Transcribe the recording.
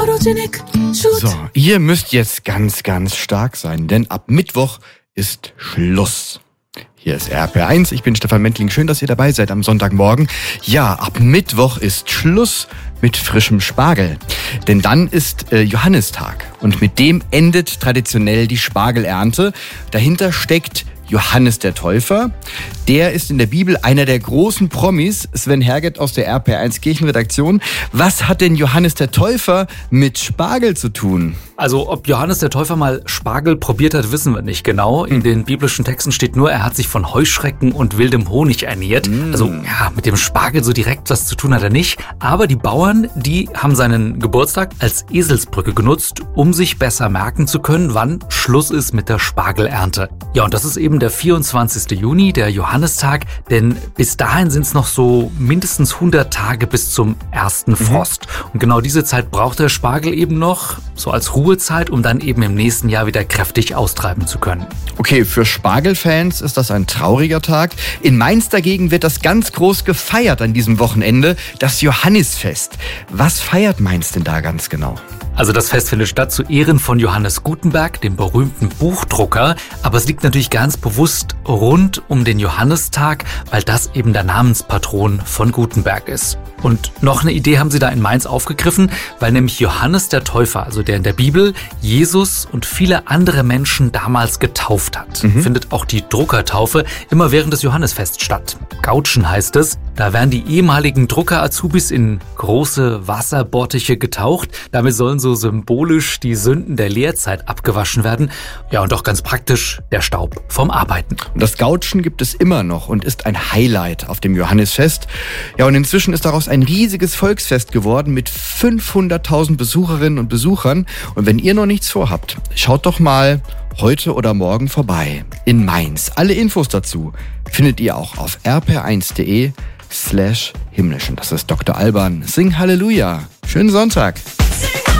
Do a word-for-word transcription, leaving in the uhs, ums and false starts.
So, ihr müsst jetzt ganz, ganz stark sein, denn ab Mittwoch ist Schluss. Hier ist R P R eins, ich bin Stefan Mentling. Schön, dass ihr dabei seid am Sonntagmorgen. Ja, ab Mittwoch ist Schluss mit frischem Spargel. Denn dann ist äh, Johannistag und mit dem endet traditionell die Spargelernte. Dahinter steckt Johannes der Täufer. Der ist in der Bibel einer der großen Promis. Sven Herget aus der R P R eins Kirchenredaktion. Was hat denn Johannes der Täufer mit Spargel zu tun? Also ob Johannes der Täufer mal Spargel probiert hat, wissen wir nicht genau. In den biblischen Texten steht nur, er hat sich von Heuschrecken und wildem Honig ernährt. Mm. Also ja, mit dem Spargel so direkt was zu tun hat er nicht. Aber die Bauern, die haben seinen Geburtstag als Eselsbrücke genutzt, um sich besser merken zu können, wann Schluss ist mit der Spargelernte. Ja, und das ist eben der vierundzwanzigste Juni, der Johannistag, denn bis dahin sind es noch so mindestens hundert Tage bis zum ersten Frost. Mhm. Und genau diese Zeit braucht der Spargel eben noch, so als Ruhezeit, um dann eben im nächsten Jahr wieder kräftig austreiben zu können. Okay, für Spargelfans ist das ein trauriger Tag. In Mainz dagegen wird das ganz groß gefeiert an diesem Wochenende, das Johannisfest. Was feiert Mainz denn da ganz genau? Also das Fest findet statt zu Ehren von Johannes Gutenberg, dem berühmten Buchdrucker. Aber es liegt natürlich ganz bewusst rund um den Johannistag, weil das eben der Namenspatron von Gutenberg ist. Und noch eine Idee haben sie da in Mainz aufgegriffen, weil nämlich Johannes der Täufer, also der in der Bibel, Jesus und viele andere Menschen damals getauft hat. Mhm. Findet auch die Druckertaufe immer während des Johannisfests statt. Gautschen heißt es. Da werden die ehemaligen Drucker-Azubis in große Wasserbottiche getaucht. Damit sollen so symbolisch die Sünden der Lehrzeit abgewaschen werden. Ja, und auch ganz praktisch der Staub vom Arbeiten. Das Gautschen gibt es immer noch und ist ein Highlight auf dem Johannisfest. Ja, und inzwischen ist daraus ein riesiges Volksfest geworden mit fünfhunderttausend Besucherinnen und Besuchern. Und wenn ihr noch nichts vorhabt, schaut doch mal heute oder morgen vorbei in Mainz. Alle Infos dazu findet ihr auch auf r p r eins punkt de slash himmlisch. Und das ist Doktor Alban. Sing Halleluja. Schönen Sonntag.